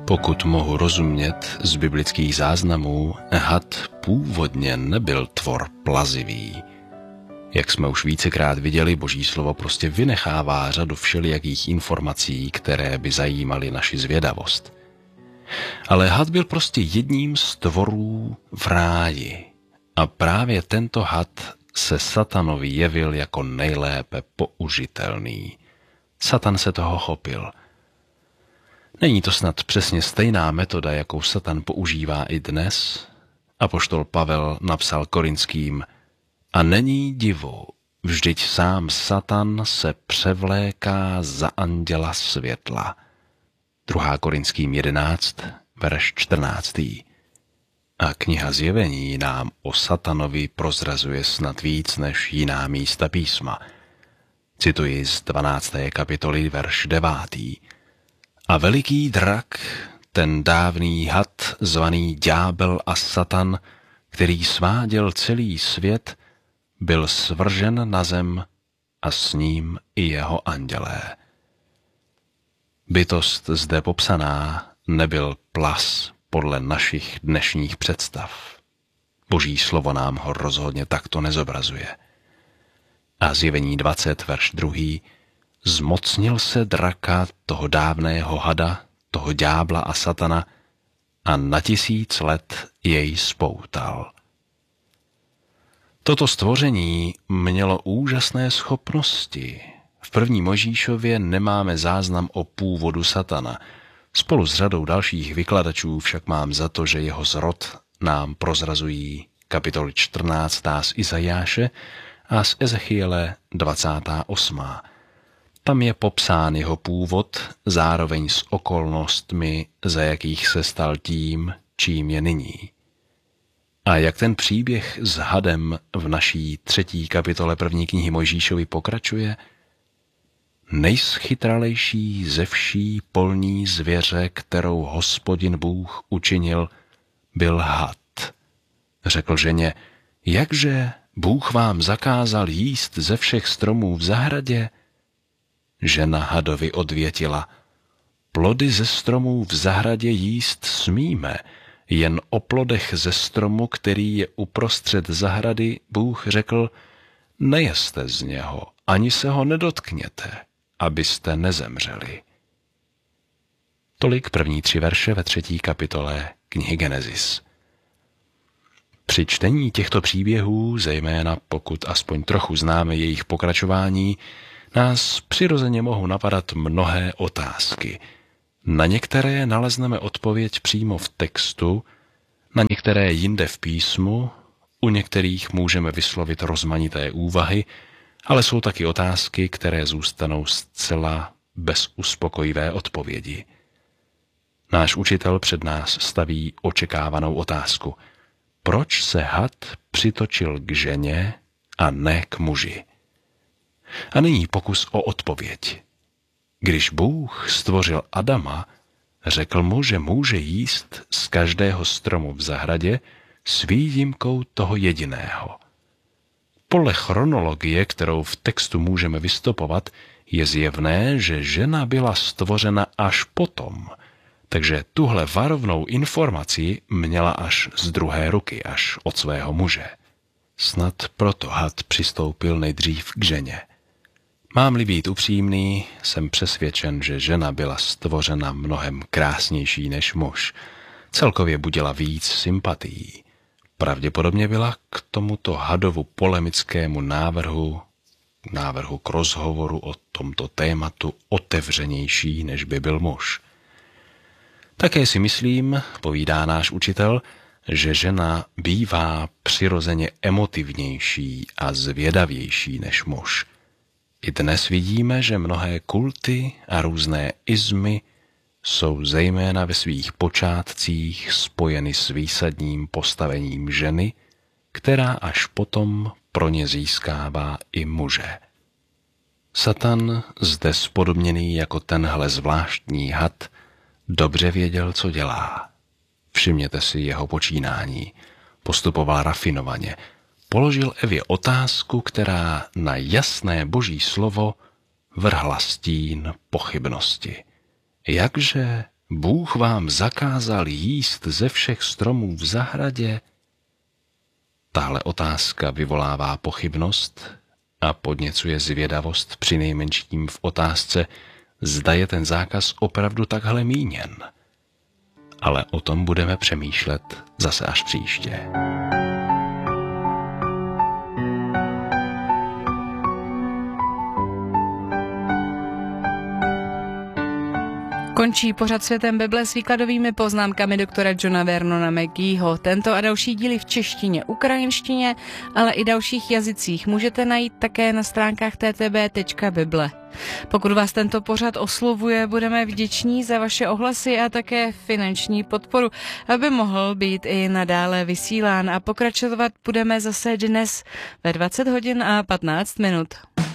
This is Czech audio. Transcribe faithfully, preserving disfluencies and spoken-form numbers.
Pokud mohu rozumět z biblických záznamů, had původně nebyl tvor plazivý. Jak jsme už vícekrát viděli, Boží slovo prostě vynechává řadu všelijakých informací, které by zajímaly naši zvědavost. Ale had byl prostě jedním z tvorů v ráji. A právě tento had se satanovi jevil jako nejlépe použitelný. Satan se toho chopil. Není to snad přesně stejná metoda, jakou Satan používá i dnes? Apoštol Pavel napsal Korinským: a není divu, vždyť sám Satan se převléká za anděla světla. druhá Korinským jedenáct, verš čtrnáctý. A kniha Zjevení nám o Satanovi prozrazuje snad víc než jiná místa písma. Cituji z dvanácté kapitoly, verš devátý. A veliký drak, ten dávný had, zvaný Ďábel a Satan, který sváděl celý svět, byl svržen na zem a s ním i jeho andělé. Bytost zde popsaná nebyl plas podle našich dnešních představ. Boží slovo nám ho rozhodně takto nezobrazuje. A Zjevení dvacet, verš druhý. Zmocnil se draka, toho dávného hada, toho ďábla a satana, a na tisíc let jej spoutal. Toto stvoření mělo úžasné schopnosti. V první Mojžíšově nemáme záznam o původu satana. Spolu s řadou dalších vykladačů však mám za to, že jeho zrod nám prozrazují kapitoly čtrnáctá z Izajáše a z Ezechiele dvacátá osmá. Tam je popsán jeho původ, zároveň s okolnostmi, za jakých se stal tím, čím je nyní. A jak ten příběh s hadem v naší třetí kapitole první knihy Mojžíšovi pokračuje? Nejschytralejší ze vší polní zvěře, kterou Hospodin Bůh učinil, byl had. Řekl ženě: jakže Bůh vám zakázal jíst ze všech stromů v zahradě? Žena hadovi odvětila: plody ze stromů v zahradě jíst smíme, jen o plodech ze stromu, který je uprostřed zahrady, Bůh řekl: nejeste z něho, ani se ho nedotkněte, abyste nezemřeli. Tolik první tři verše ve třetí kapitole knihy Genesis. Při čtení těchto příběhů, zejména pokud aspoň trochu známe jejich pokračování, nás přirozeně mohou napadat mnohé otázky. Na některé nalezneme odpověď přímo v textu, na některé jinde v písmu, u některých můžeme vyslovit rozmanité úvahy, ale jsou taky otázky, které zůstanou zcela bez uspokojivé odpovědi. Náš učitel před nás staví očekávanou otázku. Proč se had přitočil k ženě a ne k muži? A nyní pokus o odpověď. Když Bůh stvořil Adama, řekl mu, že může jíst z každého stromu v zahradě s výjimkou toho jediného. Podle chronologie, kterou v textu můžeme vystopovat, je zjevné, že žena byla stvořena až potom, takže tuhle varovnou informaci měla až z druhé ruky, až od svého muže. Snad proto had přistoupil nejdřív k ženě. Mám-li být upřímný, jsem přesvědčen, že žena byla stvořena mnohem krásnější než muž. Celkově budila víc sympatií. Pravděpodobně byla k tomuto hadovu polemickému návrhu, návrhu k rozhovoru o tomto tématu otevřenější, než by byl muž. Také si myslím, povídá náš učitel, že žena bývá přirozeně emotivnější a zvědavější než muž. I dnes vidíme, že mnohé kulty a různé izmy jsou zejména ve svých počátcích spojeny s výsadním postavením ženy, která až potom pro ně získává i muže. Satan, zde spodobněný jako tenhle zvláštní had, dobře věděl, co dělá. Všimněte si jeho počínání. Postupoval rafinovaně. Položil Evě otázku, která na jasné Boží slovo vrhla stín pochybnosti. Jakže Bůh vám zakázal jíst ze všech stromů v zahradě? Tahle otázka vyvolává pochybnost a podněcuje zvědavost při nejmenším v otázce, zda je ten zákaz opravdu takhle míněn. Ale o tom budeme přemýšlet zase až příště. Končí pořad Světem Bible s výkladovými poznámkami doktora Johna Vernona McGeeho. Tento a další díly v češtině, ukrajinštině, ale i dalších jazycích můžete najít také na stránkách t t b tečka bible. Pokud vás tento pořad oslovuje, budeme vděční za vaše ohlasy a také finanční podporu, aby mohl být i nadále vysílán, a pokračovat budeme zase dnes ve dvacet hodin a patnáct minut.